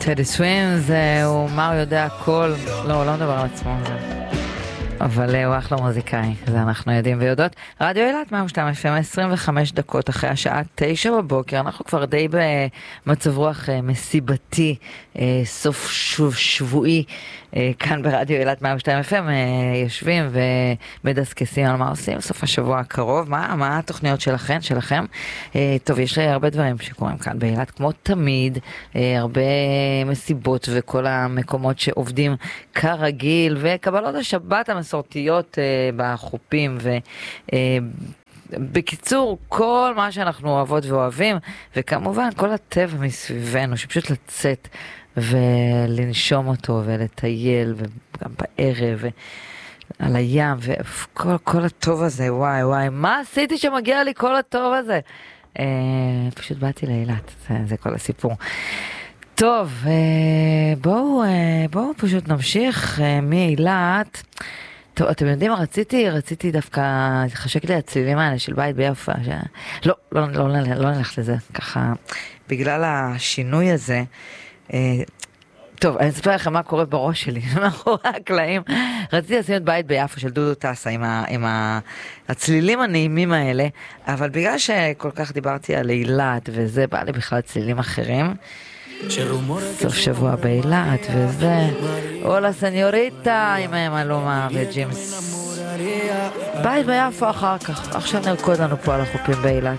טדי סווימס הוא מה הוא יודע הכל, לא מדבר על עצמו אבל הוא אחלה מוזיקאי, זה אנחנו יודעים ויודעות. רדיו אילת 102 FM, 25 דקות אחרי השעה 9 בבוקר, אנחנו כבר די במצב רוח מסיבתי, סוף שבועי, כאן ברדיו אילת 102 FM, יושבים ומדסקסים על מה עושים סוף השבוע הקרוב, מה התוכניות שלכם. טוב, יש לי הרבה דברים שקורים כאן באילת, כמו תמיד, הרבה מסיבות וכל המקומות שעובדים כרגיל, וקבלות השבת המסורתיות בחופים, בקיצור, כל מה שאנחנו אוהבות ואוהבים, וכמובן כל הטבע מסביבנו, שפשוט לצאת ולנשום אותו ולטייל, וגם בערב על הים, וכל הטוב הזה, וואי, מה עשיתי שמגיע לי כל הטוב הזה? פשוט באתי לאילת, זה כל הסיפור. טוב, בואו פשוט נמשיך מאילת. טוב, אתם יודעים מה רציתי דווקא, חשק לי הצלילים האלה של בית ביפו, לא נלך לזה, ככה, בגלל השינוי הזה. טוב, אני אספר לכם מה קורה בראש שלי, מאחורי הקלעים. רציתי לשים את בית ביפו של דודו טסה עם הצלילים הנעימים האלה, אבל בגלל שכל כך דיברתי על אילת וזה, בא לי בכלל צלילים אחרים. סוף שבוע באילת וזה אולה סניוריטה עם אלומה וג'ימס. בית ביפו אחר כך. עכשיו נרקוד לנו פה על החופים באילת.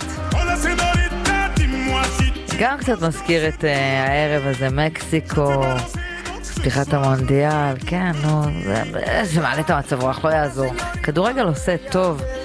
גם קצת מזכיר את הערב הזה, מקסיקו, פתיחת המונדיאל. כן, נו, זה מעלה את המצב רוח, לא יעזור. כדורגל עושה טוב.